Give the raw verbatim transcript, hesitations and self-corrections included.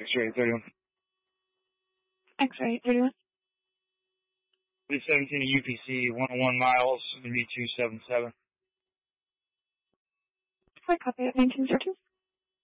X-ray thirty-one. X-ray thirty-one. three seventeen U P C, one oh one miles, going to be two seven seven. I copy at nineteen zero two.